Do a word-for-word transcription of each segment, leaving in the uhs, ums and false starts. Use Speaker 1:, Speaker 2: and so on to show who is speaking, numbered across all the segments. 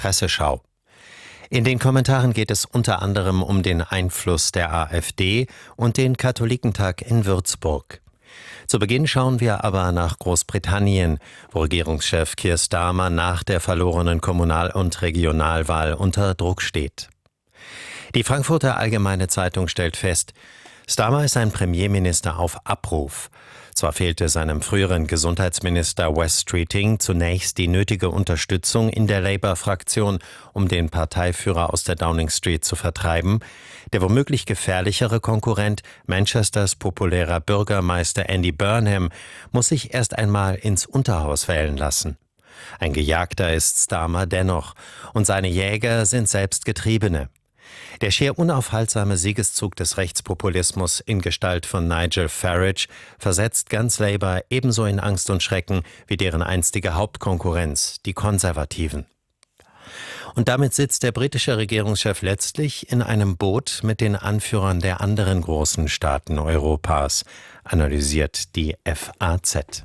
Speaker 1: Presseschau. In den Kommentaren geht es unter anderem um den Einfluss der AfD und den Katholikentag in Würzburg. Zu Beginn schauen wir aber nach Großbritannien, wo Regierungschef Keir Starmer nach der verlorenen Kommunal- und Regionalwahl unter Druck steht. Die Frankfurter Allgemeine Zeitung stellt fest, Starmer ist ein Premierminister auf Abruf. Zwar fehlte seinem früheren Gesundheitsminister Wes Streeting zunächst die nötige Unterstützung in der Labour-Fraktion, um den Parteiführer aus der Downing Street zu vertreiben. Der womöglich gefährlichere Konkurrent, Manchesters populärer Bürgermeister Andy Burnham, muss sich erst einmal ins Unterhaus wählen lassen. Ein Gejagter ist Starmer dennoch, und seine Jäger sind selbst Getriebene. Der schier unaufhaltsame Siegeszug des Rechtspopulismus in Gestalt von Nigel Farage versetzt ganz Labour ebenso in Angst und Schrecken wie deren einstige Hauptkonkurrenz, die Konservativen. Und damit sitzt der britische Regierungschef letztlich in einem Boot mit den Anführern der anderen großen Staaten Europas, analysiert die F A Z.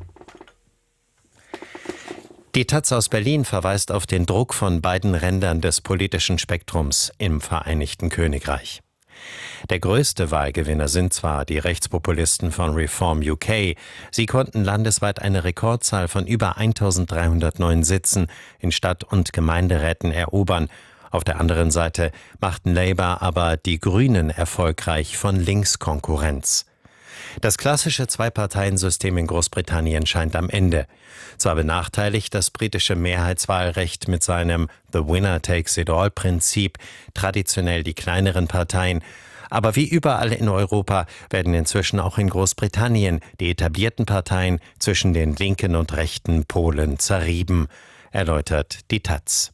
Speaker 1: Die Taz aus Berlin verweist auf den Druck von beiden Rändern des politischen Spektrums im Vereinigten Königreich. Der größte Wahlgewinner sind zwar die Rechtspopulisten von Reform U K, sie konnten landesweit eine Rekordzahl von über eintausenddreihundertneun Sitzen in Stadt- und Gemeinderäten erobern. Auf der anderen Seite machten Labour aber die Grünen erfolgreich von links Konkurrenz. Das klassische Zwei-Parteien-System in Großbritannien scheint am Ende. Zwar benachteiligt das britische Mehrheitswahlrecht mit seinem The Winner Takes It All-Prinzip traditionell die kleineren Parteien, aber wie überall in Europa werden inzwischen auch in Großbritannien die etablierten Parteien zwischen den linken und rechten Polen zerrieben, erläutert die Taz.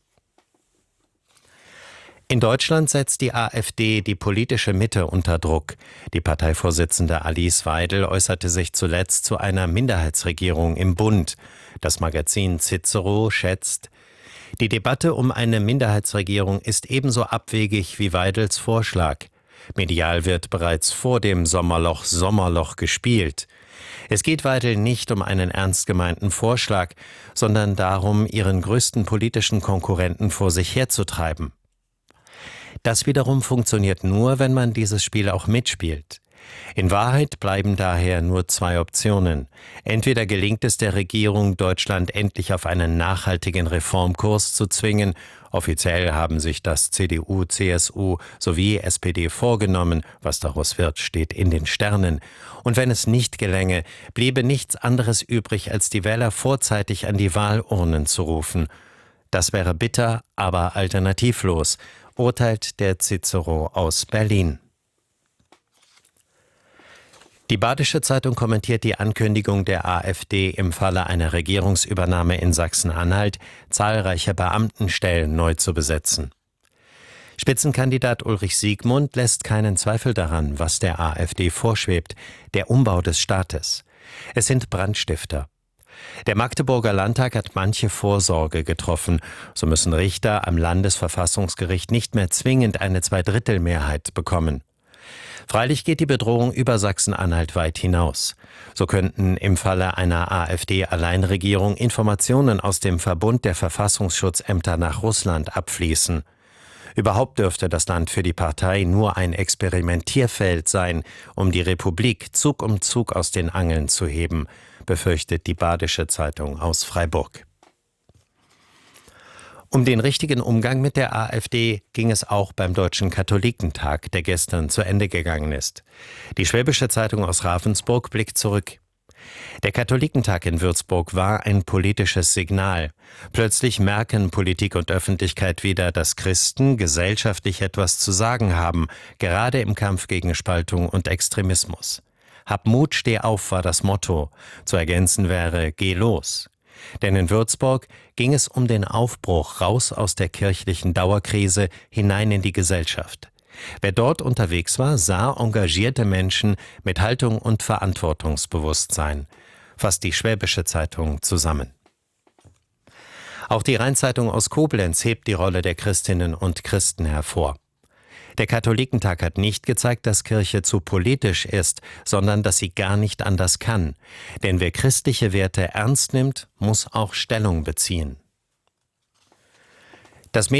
Speaker 1: In Deutschland setzt die AfD die politische Mitte unter Druck. Die Parteivorsitzende Alice Weidel äußerte sich zuletzt zu einer Minderheitsregierung im Bund. Das Magazin Cicero schätzt, die Debatte um eine Minderheitsregierung ist ebenso abwegig wie Weidels Vorschlag. Medial wird bereits vor dem Sommerloch Sommerloch gespielt. Es geht Weidel nicht um einen ernst gemeinten Vorschlag, sondern darum, ihren größten politischen Konkurrenten vor sich herzutreiben. Das wiederum funktioniert nur, wenn man dieses Spiel auch mitspielt. In Wahrheit bleiben daher nur zwei Optionen. Entweder gelingt es der Regierung, Deutschland endlich auf einen nachhaltigen Reformkurs zu zwingen. Offiziell haben sich das C D U, C S U sowie S P D vorgenommen. Was daraus wird, steht in den Sternen. Und wenn es nicht gelänge, bliebe nichts anderes übrig, als die Wähler vorzeitig an die Wahlurnen zu rufen. Das wäre bitter, aber alternativlos, urteilt der Cicero aus Berlin. Die Badische Zeitung kommentiert die Ankündigung der AfD, im Falle einer Regierungsübernahme in Sachsen-Anhalt zahlreiche Beamtenstellen neu zu besetzen. Spitzenkandidat Ulrich Siegmund lässt keinen Zweifel daran, was der AfD vorschwebt, der Umbau des Staates. Es sind Brandstifter. Der Magdeburger Landtag hat manche Vorsorge getroffen. So müssen Richter am Landesverfassungsgericht nicht mehr zwingend eine Zweidrittelmehrheit bekommen. Freilich geht die Bedrohung über Sachsen-Anhalt weit hinaus. So könnten im Falle einer AfD-Alleinregierung Informationen aus dem Verbund der Verfassungsschutzämter nach Russland abfließen. Überhaupt dürfte das Land für die Partei nur ein Experimentierfeld sein, um die Republik Zug um Zug aus den Angeln zu heben, befürchtet die Badische Zeitung aus Freiburg. Um den richtigen Umgang mit der AfD ging es auch beim Deutschen Katholikentag, der gestern zu Ende gegangen ist. Die Schwäbische Zeitung aus Ravensburg blickt zurück. Der Katholikentag in Würzburg war ein politisches Signal. Plötzlich merken Politik und Öffentlichkeit wieder, dass Christen gesellschaftlich etwas zu sagen haben, gerade im Kampf gegen Spaltung und Extremismus. Hab Mut, steh auf war das Motto. Zu ergänzen wäre, geh los. Denn in Würzburg ging es um den Aufbruch raus aus der kirchlichen Dauerkrise hinein in die Gesellschaft. Wer dort unterwegs war, sah engagierte Menschen mit Haltung und Verantwortungsbewusstsein, fasst die Schwäbische Zeitung zusammen. Auch die Rheinzeitung aus Koblenz hebt die Rolle der Christinnen und Christen hervor. Der Katholikentag hat nicht gezeigt, dass Kirche zu politisch ist, sondern dass sie gar nicht anders kann. Denn wer christliche Werte ernst nimmt, muss auch Stellung beziehen.